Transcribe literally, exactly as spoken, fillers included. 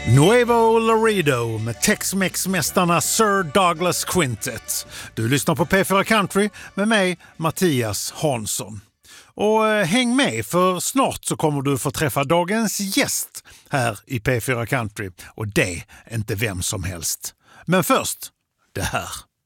Nuevo Laredo med Tex-Mex-mästarna Sir Douglas Quintet. Du lyssnar på P fyra Country med mig, Mattias Hansson. Och eh, häng med, för snart så kommer du få träffa dagens gäst här i P fyra Country. Och det är inte vem som helst. Men först, det här.